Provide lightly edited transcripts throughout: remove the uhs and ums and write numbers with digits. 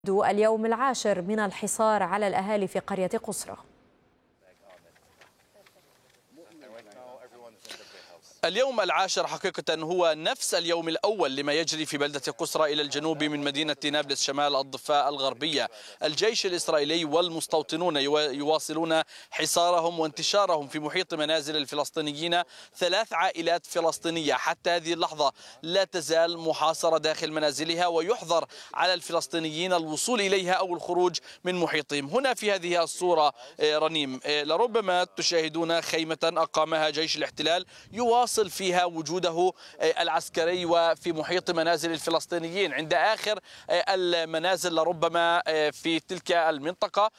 اليوم العاشر من الحصار على الأهالي في قرية قصرى. اليوم العاشر حقيقة هو نفس اليوم الأول لما يجري في بلدة قصرى إلى الجنوب من مدينة نابلس شمال الضفة الغربية. الجيش الإسرائيلي والمستوطنون يواصلون حصارهم وانتشارهم في محيط منازل الفلسطينيين. 3 عائلات فلسطينية حتى هذه اللحظة لا تزال محاصرة داخل منازلها، ويحظر على الفلسطينيين الوصول إليها أو الخروج من محيطهم. هنا في هذه الصورة رنيم لربما تشاهدون خيمة أقامها جيش الاحتلال يواصل فيها وجوده العسكري وفي محيط منازل الفلسطينيين. عند آخر المنازل لربما في تلك المنطقة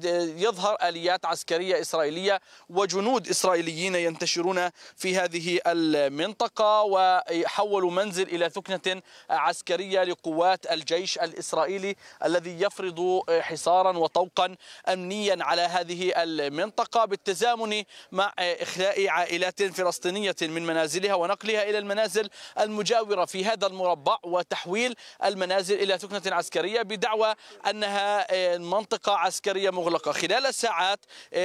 يظهر آليات عسكرية إسرائيلية وجنود إسرائيليين ينتشرون في هذه المنطقة، وحولوا منزل إلى ثكنة عسكرية لقوات الجيش الإسرائيلي الذي يفرض حصارا وطوقا أمنيا على هذه المنطقة بالتزامن مع إخلاء عائلات فلسطينية من منازلها ونقلها إلى المنازل المجاورة في هذا المربع، وتحويل المنازل إلى ثكنة عسكرية بدعوى أنها منطقة عسكرية مغلقة. خلال ساعات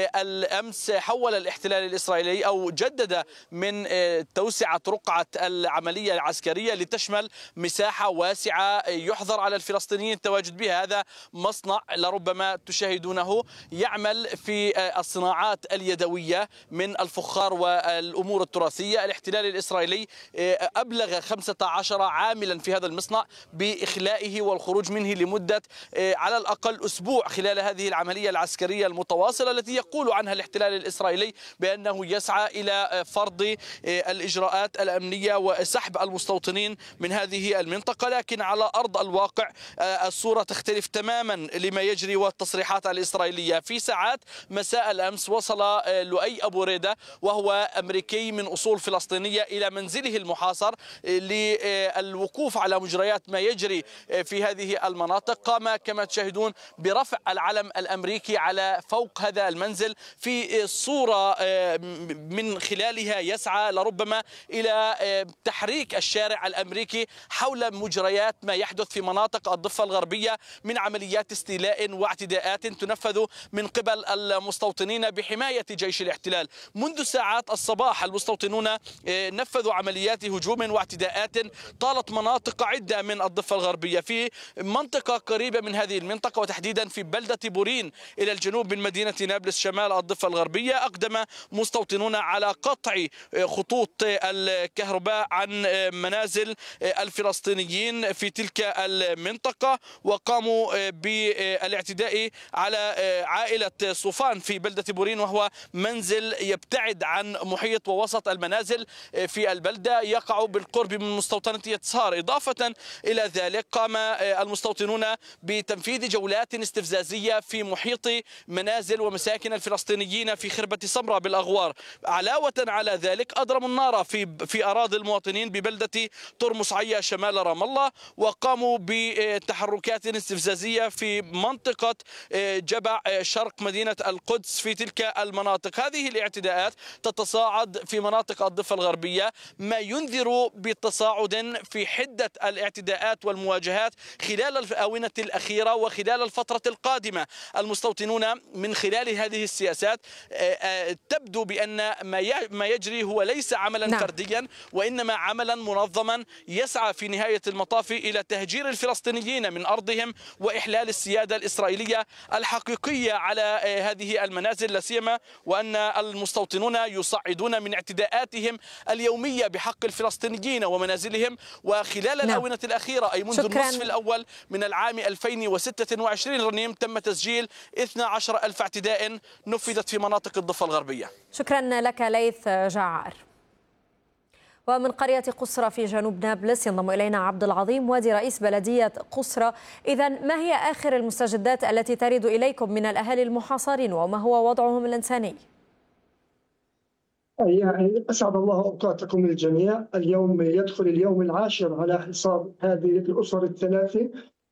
الأمس حول الاحتلال الإسرائيلي أو جدد من توسعة رقعة العملية العسكرية لتشمل مساحة واسعة يحظر على الفلسطينيين التواجد بها. هذا مصنع لربما تشاهدونه يعمل في الصناعات اليدوية من الفخار والأمور التراثية. الاحتلال الإسرائيلي أبلغ 15 عاملا في هذا المصنع بإخلائه والخروج منه لمدة على الأقل أسبوع خلال هذه العملية العسكرية المتواصلة التي يقول عنها الاحتلال الإسرائيلي بأنه يسعى إلى فرض الإجراءات الأمنية وسحب المستوطنين من هذه المنطقة. لكن على أرض الواقع الصورة تختلف تماما لما يجري والتصريحات الإسرائيلية. في ساعات مساء الأمس وصل لؤي أبو ريدة وهو أمريكي من أصول فلسطينية إلى منزله المحاصر للوقوف على مجريات ما يجري في هذه المناطق. قام كما تشاهدون برفع العلم الأمريكي على فوق هذا المنزل في صورة من خلالها يسعى لربما إلى تحريك الشارع الأمريكي حول مجريات ما يحدث في مناطق الضفة الغربية من عمليات استيلاء واعتداءات تنفذ من قبل المستوطنين بحماية جيش الاحتلال. منذ ساعات الصباح المستوطنون نفذوا عمليات هجوم واعتداءات طالت مناطق عدة من الضفة الغربية. في منطقة قريبة من هذه المنطقة وتحديدا في بلدة بورين إلى الجنوب من مدينة نابلس شمال الضفة الغربية أقدم مستوطنون على قطع خطوط الكهرباء عن منازل الفلسطينيين في تلك المنطقة، وقاموا بالاعتداء على عائلة صوفان في بلدة بورين، وهو منزل يبتعد عن محيط ووسط المنازل في البلدة يقع بالقرب من مستوطنة يتسهار. إضافة إلى ذلك قام المستوطنون بتنفيذ جولات استفزازية في محيط منازل ومساكن الفلسطينيين في خربة سمرة بالأغوار. علاوة على ذلك أضرموا النار في أراضي المواطنين ببلدة ترمس عيا شمال رام الله، وقاموا بتحركات استفزازية في منطقة جبع شرق مدينة القدس في تلك المناطق. هذه الاعتداءات تتصاعد في مناطق الضفة الغربية، ما ينذر بتصاعد في حدة الاعتداءات والمواجهات خلال الآونة الأخيرة وخلال الفترة القادمة. المستوطنون من خلال هذه السياسات تبدو بأن ما يجري هو ليس عملا فرديا وإنما عملا منظما يسعى في نهاية المطاف إلى تهجير الفلسطينيين من أرضهم وإحلال السيادة الإسرائيلية الحقيقية على هذه المنازل، لا سيما وأن المستوطنون يصعدون من اعتداءاتهم اليومية بحق الفلسطينيين ومنازلهم. وخلال الآونة الأخيرة أي منذ النصف الأول من العام 2026 رنيم تم تسجيل 12,000 اعتداء نفذت في مناطق الضفة الغربية. شكرا لك ليث جعار. ومن قرية قصرى في جنوب نابلس ينضم إلينا عبد العظيم وادي رئيس بلدية قصرى. إذا ما هي آخر المستجدات التي ترد إليكم من الأهالي المحاصرين وما هو وضعهم الإنساني؟ يعني أسعد الله أوقاتكم الجميع. اليوم يدخل اليوم العاشر على حصار هذه الأسر الثلاثة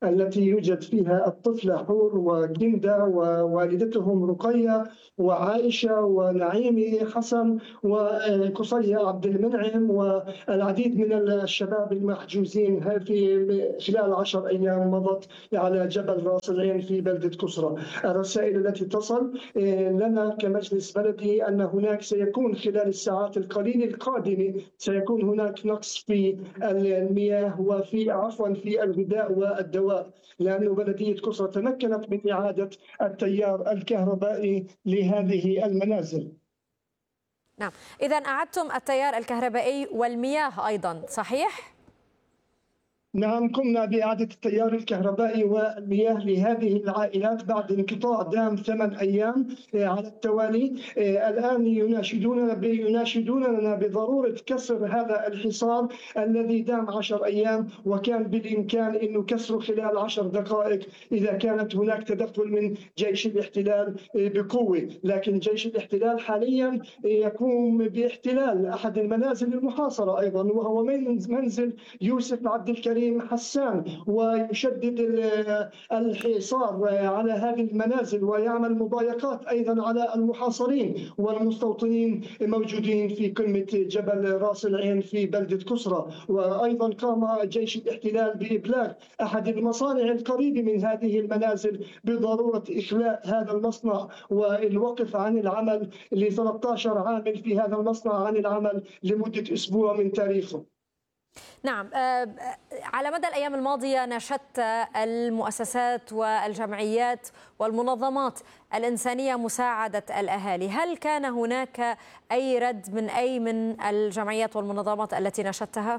التي يوجد فيها الطفلة حور وكندا ووالدتهم رقية وعائشة ونعيمي حسن وقصية عبد المنعم والعديد من الشباب المحجوزين في خلال 10 أيام مضت على جبل راس العين في بلدة كسرى. الرسائل التي تصل لنا كمجلس بلدي أن هناك سيكون خلال الساعات القليلة القادمة سيكون هناك نقص في المياه في الغذاء والدواء، لأن بلدية كسرى تمكنت من إعادة التيار الكهربائي لهذه المنازل. نعم، إذا أعدتم التيار الكهربائي والمياه أيضا، صحيح؟ نعم، قمنا بإعادة التيار الكهربائي والمياه لهذه العائلات بعد انقطاع دام 8 أيام على التوالي. الآن يناشدوننا بضرورة كسر هذا الحصار الذي دام 10 أيام، وكان بالإمكان أنه كسره خلال 10 دقائق إذا كانت هناك تدخل من جيش الاحتلال بقوة. لكن جيش الاحتلال حاليا يقوم باحتلال أحد المنازل المحاصرة أيضا، وهو منزل يوسف عبد الكريم حسان، ويشدد الحصار على هذه المنازل ويعمل مضايقات أيضا على المحاصرين والمستوطنين موجودين في قمة جبل راس العين في بلدة كسرى. وأيضا قام جيش الاحتلال بإبلاغ أحد المصانع القريبة من هذه المنازل بضرورة إخلاء هذا المصنع والوقف عن العمل ل 13 عامل في هذا المصنع عن العمل لمدة أسبوع من تاريخه. نعم، على مدى الأيام الماضية ناشدت المؤسسات والجمعيات والمنظمات الإنسانية مساعدة الأهالي، هل كان هناك أي رد من أي من الجمعيات والمنظمات التي ناشدتها؟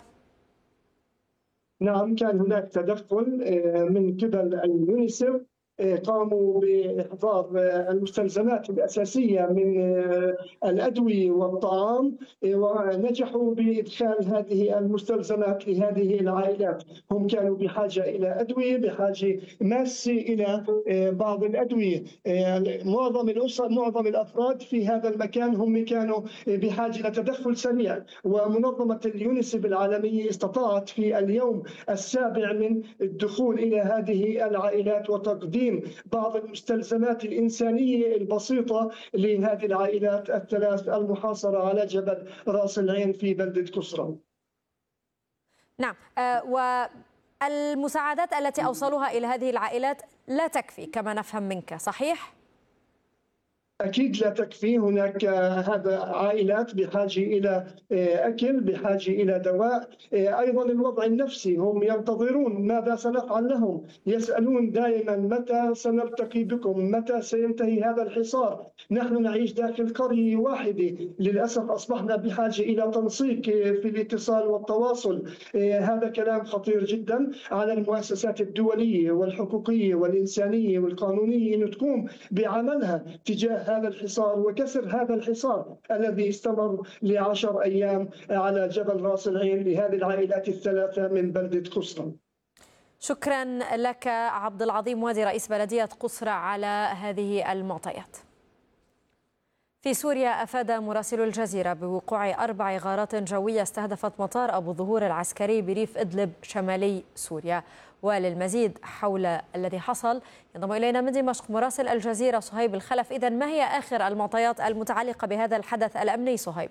نعم، كان هناك تدخل من قبل اليونيسف، قاموا بإحضار المستلزمات الأساسية من الأدوية والطعام، ونجحوا بإدخال هذه المستلزمات لهذه العائلات. هم كانوا بحاجة إلى أدوية، بحاجة ماسة إلى بعض الأدوية. معظم الأفراد في هذا المكان هم كانوا بحاجة لتدخل سريع، ومنظمة اليونيسف العالمية استطاعت في اليوم السابع من الدخول إلى هذه العائلات وتقديم بعض المستلزمات الإنسانية البسيطة لهذه العائلات الثلاث المحاصرة على جبل راس العين في بلدة كسرى. نعم، والمساعدات التي أوصلوها إلى هذه العائلات لا تكفي كما نفهم منك، صحيح؟ أكيد لا تكفي. هناك هذا عائلات بحاجة إلى أكل، بحاجة إلى دواء، أيضا الوضع النفسي. هم ينتظرون ماذا سنفعل لهم، يسألون دائما متى سنلتقي بكم، متى سينتهي هذا الحصار. نحن نعيش داخل قرية واحدة، للأسف أصبحنا بحاجة إلى تنسيق في الاتصال والتواصل. هذا كلام خطير جدا على المؤسسات الدولية والحقوقية والإنسانية والقانونية أن تقوم بعملها تجاه هذا الحصار وكسر هذا الحصار الذي استمر ل10 أيام على جبل راس العين لهذه العائلات الثلاثة من بلدة كسرى. شكرا لك عبد العظيم وادي رئيس بلدية قصرى على هذه المعطيات. في سوريا أفاد مراسل الجزيرة بوقوع 4 غارات جوية استهدفت مطار أبو الظهور العسكري بريف إدلب شمالي سوريا. وللمزيد حول الذي حصل ينضم إلينا من دمشق مراسل الجزيرة صهيب الخلف. إذن ما هي آخر المعطيات المتعلقة بهذا الحدث الأمني صهيب؟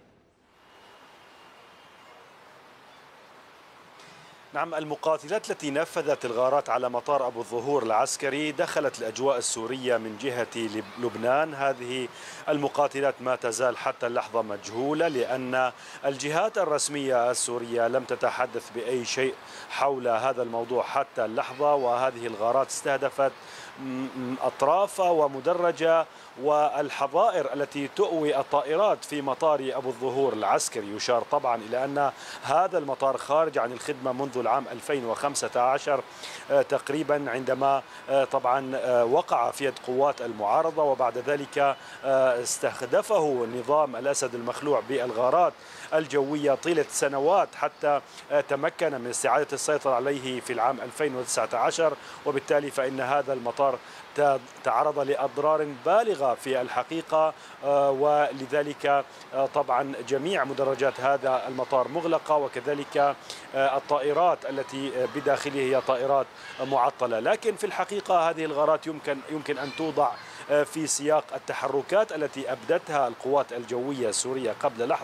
نعم، المقاتلات التي نفذت الغارات على مطار أبو الظهور العسكري دخلت الأجواء السورية من جهة لبنان. هذه المقاتلات ما تزال حتى اللحظة مجهولة، لأن الجهات الرسمية السورية لم تتحدث بأي شيء حول هذا الموضوع حتى اللحظة. وهذه الغارات استهدفت أطراف ومدرجة والحظائر التي تؤوي الطائرات في مطار أبو الظهور العسكري. يشار طبعا إلى أن هذا المطار خارج عن الخدمة منذ العام 2015 تقريبا، عندما طبعا وقع في يد قوات المعارضة، وبعد ذلك استهدفه نظام الأسد المخلوع بالغارات الجوية طيلة سنوات حتى تمكن من استعادة السيطرة عليه في العام 2019. وبالتالي فإن هذا المطار المطار تعرض لأضرار بالغة في الحقيقة، ولذلك طبعا جميع مدرجات هذا المطار مغلقة، وكذلك الطائرات التي بداخله هي طائرات معطلة. لكن في الحقيقة هذه الغارات يمكن أن توضع في سياق التحركات التي أبدتها القوات الجوية السورية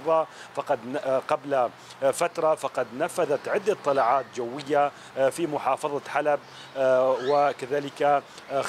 قبل فترة، فقد نفذت عدة طلعات جوية في محافظة حلب، وكذلك